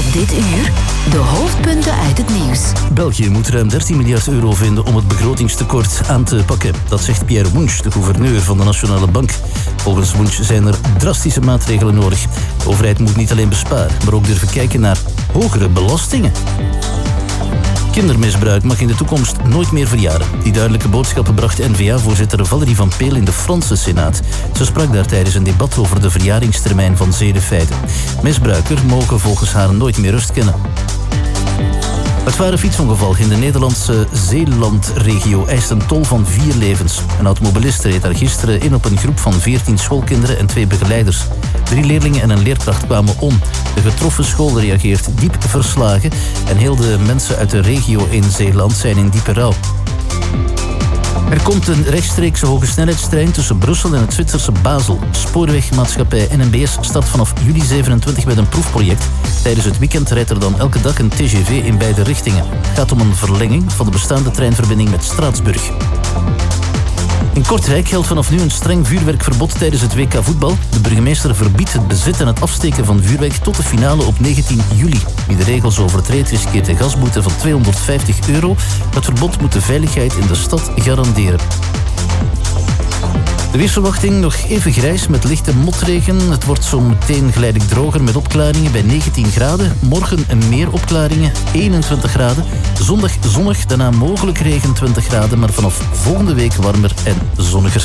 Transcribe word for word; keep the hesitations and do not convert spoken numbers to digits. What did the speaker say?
Op dit uur de hoofdpunten uit het nieuws. België moet ruim dertien miljard euro vinden om het begrotingstekort aan te pakken. Dat zegt Pierre Wunsch, de gouverneur van de Nationale Bank. Volgens Wunsch zijn er drastische maatregelen nodig. De overheid moet niet alleen besparen, maar ook durven kijken naar hogere belastingen. Kindermisbruik mag in de toekomst nooit meer verjaren. Die duidelijke boodschappen bracht N V A-voorzitter Valérie Van Peel in de Franse Senaat. Ze sprak daar tijdens een debat over de verjaringstermijn van zedenfeiten. Misbruikers mogen volgens haar nooit meer rust kennen. Het zware fietsongeval in de Nederlandse Zeelandregio eist een tol van vier levens. Een automobilist reed daar gisteren in op een groep van veertien schoolkinderen en twee begeleiders. Drie leerlingen en een leerkracht kwamen om. De getroffen school reageert diep verslagen en heel de mensen uit de regio in Zeeland zijn in diepe rouw. Er komt een rechtstreekse hogesnelheidstrein tussen Brussel en het Zwitserse Basel. Spoorwegmaatschappij N M B S start vanaf juli zevenentwintig met een proefproject. Tijdens het weekend rijdt er dan elke dag een T G V in beide richtingen. Het gaat om een verlenging van de bestaande treinverbinding met Straatsburg. In Kortrijk geldt vanaf nu een streng vuurwerkverbod tijdens het W K voetbal. De burgemeester verbiedt het bezit en het afsteken van vuurwerk tot de finale op negentien juli. Wie de regels overtreedt riskeert een gasboete van tweehonderdvijftig euro. Het verbod moet de veiligheid in de stad garanderen. De weersverwachting nog even grijs met lichte motregen. Het wordt zo meteen geleidelijk droger met opklaringen bij negentien graden. Morgen meer opklaringen, eenentwintig graden. Zondag zonnig, daarna mogelijk regen twintig graden. Maar vanaf volgende week warmer en zonniger.